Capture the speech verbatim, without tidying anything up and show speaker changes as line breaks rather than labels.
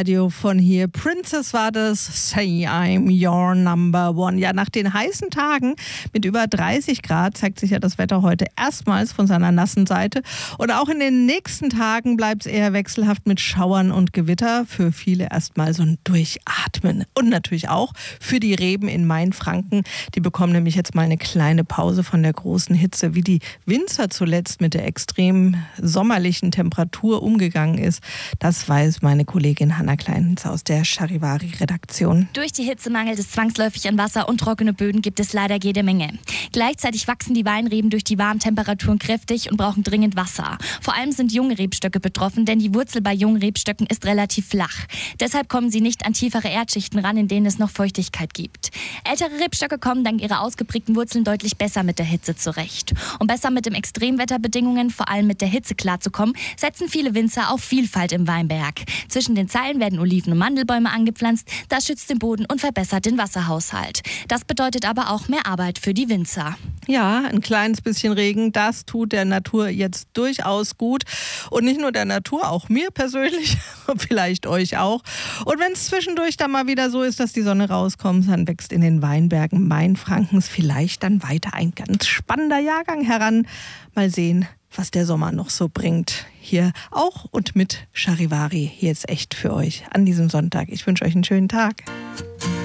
Radio von hier. Princess war das, Say I'm Your Number One. Ja, nach den heißen Tagen mit über dreißig Grad zeigt sich ja das Wetter heute erstmals von seiner nassen Seite. Und auch in den nächsten Tagen bleibt es eher wechselhaft mit Schauern und Gewitter. Für viele erstmal so ein Durchatmen. Und natürlich auch für die Reben in Mainfranken. Die bekommen nämlich jetzt mal eine kleine Pause von der großen Hitze. Wie die Winzer zuletzt mit der extrem sommerlichen Temperatur umgegangen ist, das weiß meine Kollegin Hanna Kleinhans aus der Charivari-Redaktion.
Durch die Hitze mangelt es zwangsläufig an Wasser und trockene Böden gibt es leider jede Menge. Gleichzeitig wachsen die Weinreben durch die warmen Temperaturen kräftig und brauchen dringend Wasser. Vor allem sind junge Rebstöcke betroffen, denn die Wurzel bei jungen Rebstöcken ist relativ flach. Deshalb kommen sie nicht an tiefere Erdschichten ran, in denen es noch Feuchtigkeit gibt. Ältere Rebstöcke kommen dank ihrer ausgeprägten Wurzeln deutlich besser mit der Hitze zurecht. Um besser mit den Extremwetterbedingungen, vor allem mit der Hitze klarzukommen, setzen viele Winzer auf Vielfalt im Weinberg. Zwischen den Zeilen werden Oliven- und Mandelbäume angepflanzt. Das schützt den Boden und verbessert den Wasserhaushalt. Das bedeutet aber auch mehr Arbeit für die Winzer.
Ja, ein kleines bisschen Regen, das tut der Natur jetzt durchaus gut. Und nicht nur der Natur, auch mir persönlich, vielleicht euch auch. Und wenn es zwischendurch dann mal wieder so ist, dass die Sonne rauskommt, dann wächst in den Weinbergen Mainfrankens vielleicht dann weiter ein ganz spannender Jahrgang heran. Mal sehen, was der Sommer noch so bringt. Hier auch und mit Charivari. Hier ist echt für euch an diesem Sonntag. Ich wünsche euch einen schönen Tag.